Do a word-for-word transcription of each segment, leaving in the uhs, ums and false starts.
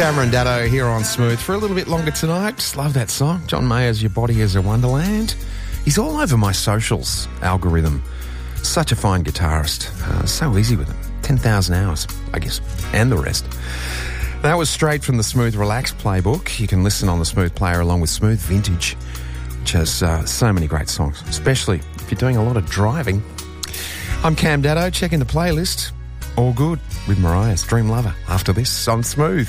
Cameron Daddo here on Smooth for a little bit longer tonight. Just love that song. John Mayer's Your Body is a Wonderland. He's all over my socials algorithm. Such a fine guitarist. Uh, so easy with him. ten thousand hours, I guess, and the rest. That was straight from the Smooth Relax playbook. You can listen on the Smooth Player along with Smooth Vintage, which has uh, so many great songs, especially if you're doing a lot of driving. I'm Cam Daddo, checking the playlist. All good with Mariah's Dream Lover after this on Smooth.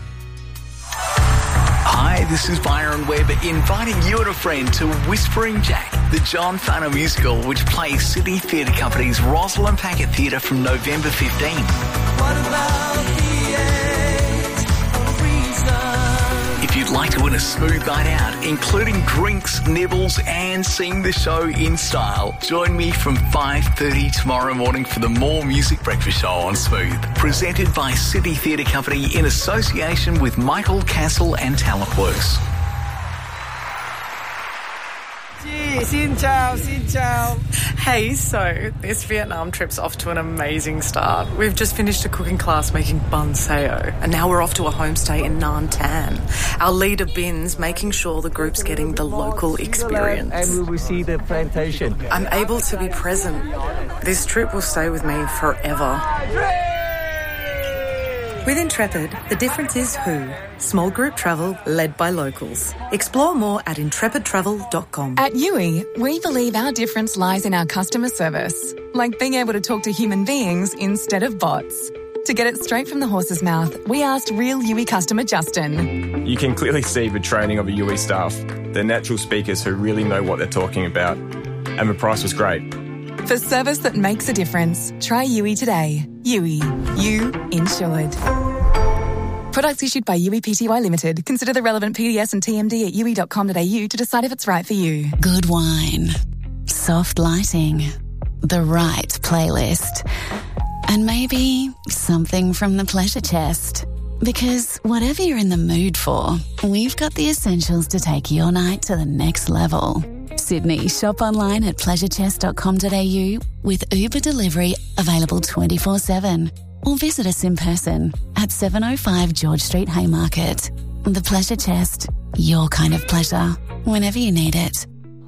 Hi, this is Byron Webb inviting you and a friend to Whispering Jack, the John Farnham musical, which plays Sydney Theatre Company's Rosalind Packet Theatre from November fifteenth. What about the edge of reason? If you'd like to win a smooth night out, including drinks, nibbles and seeing the show in style, join me from five thirty tomorrow morning for the More Music Breakfast Show on Smooth, presented by Sydney Theatre Company in association with Michael Castle and Talentworks. Xin chào, xin chào. Hey, so this Vietnam trip's off to an amazing start. We've just finished a cooking class making bun sao, and now we're off to a homestay in Nam Tan. Our leader, Bin's, making sure the group's getting the local experience. And we will see the plantation. I'm able to be present. This trip will stay with me forever. With Intrepid, the difference is who. Small group travel led by locals. Explore more at intrepid travel dot com. At U I, we believe our difference lies in our customer service, like being able to talk to human beings instead of bots. To get it straight from the horse's mouth, we asked real U I customer Justin. You can clearly see the training of the U I staff. They're natural speakers who really know what they're talking about. And the price was great. For service that makes a difference, try U I today. U I. You insured. Products issued by U I Pty Limited. Consider the relevant P D S and T M D at u i dot com dot a u to decide if it's right for you. Good wine, soft lighting, the right playlist, and maybe something from the pleasure chest. Because whatever you're in the mood for, we've got the essentials to take your night to the next level. Sydney, shop online at pleasure chest dot com dot a u with Uber delivery available twenty-four seven. Or visit us in person at seven oh five George Street, Haymarket. The Pleasure Chest, your kind of pleasure, whenever you need it.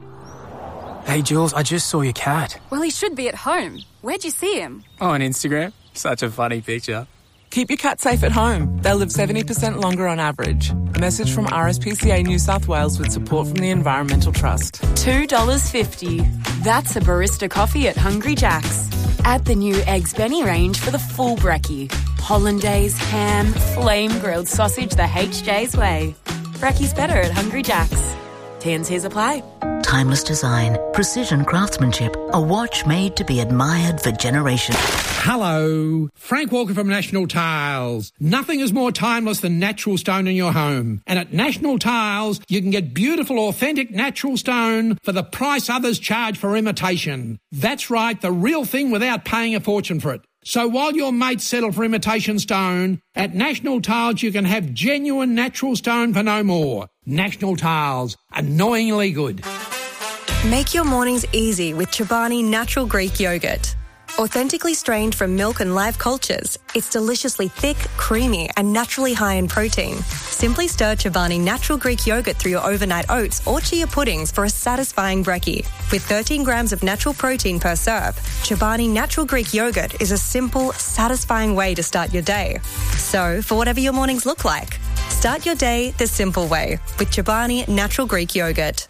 Hey Jules, I just saw your cat. Well, he should be at home. Where'd you see him? Oh, on Instagram. Such a funny picture. Keep your cat safe at home. They'll live seventy percent longer on average. A message from R S P C A New South Wales with support from the Environmental Trust. two dollars fifty. That's a barista coffee at Hungry Jack's. Add the new Eggs Benny range for the full brekkie. Hollandaise, ham, flame-grilled sausage the H J's way. Brekkie's better at Hungry Jack's. T and C's apply. Timeless design, precision craftsmanship, a watch made to be admired for generations. Hello, Frank Walker from National Tiles. Nothing is more timeless than natural stone in your home. And at National Tiles, you can get beautiful, authentic natural stone for the price others charge for imitation. That's right, the real thing without paying a fortune for it. So while your mates settle for imitation stone, at National Tiles you can have genuine natural stone for no more. National Tiles, annoyingly good. Make your mornings easy with Chobani Natural Greek Yogurt. Authentically strained from milk and live cultures, it's deliciously thick, creamy and naturally high in protein. Simply stir Chobani Natural Greek Yogurt through your overnight oats or chia puddings for a satisfying brekkie. With thirteen grams of natural protein per serve, Chobani Natural Greek Yogurt is a simple, satisfying way to start your day. So, for whatever your mornings look like, start your day the simple way with Chobani Natural Greek Yogurt.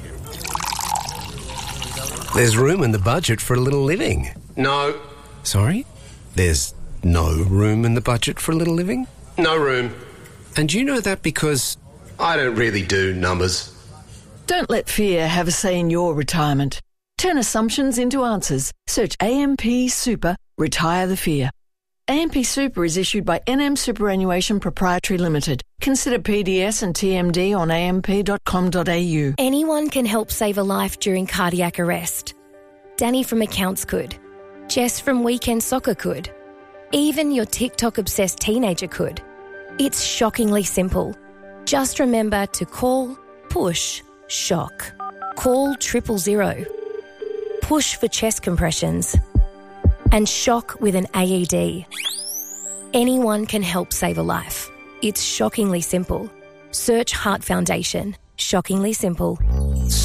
There's room in the budget for a little living. No. Sorry? There's no room in the budget for a little living? No room. And you know that because... I don't really do numbers. Don't let fear have a say in your retirement. Turn assumptions into answers. Search A M P Super, Retire the Fear. A M P Super is issued by N M Superannuation Proprietary Limited. Consider P D S and T M D on a m p dot com dot a u. Anyone can help save a life during cardiac arrest. Danny from Accounts could. Jess from Weekend Soccer could. Even your TikTok-obsessed teenager could. It's shockingly simple. Just remember to call, push, shock. Call triple zero. Push for chest compressions. And shock with an A E D. Anyone can help save a life. It's shockingly simple. Search Heart Foundation. Shockingly simple.